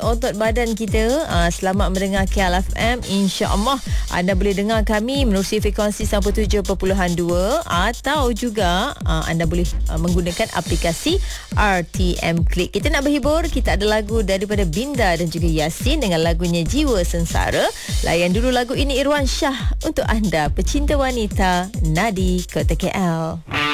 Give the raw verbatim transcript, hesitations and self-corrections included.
otot badan kita. uh, Selamat mendengar K L F M. InsyaAllah anda boleh dengar kami menerusi frekuensi sembilan puluh tujuh perpuluhan dua, atau juga uh, anda boleh uh, menggunakan aplikasi R T M Click. Kita nak berhibur. Kita ada lagu daripada Binda dan juga Yasin dengan lagunya Jiwa Sengsara. Layan dulu lagu ini Irwan Shah untuk anda, pecinta wanita Nadi Kota K L.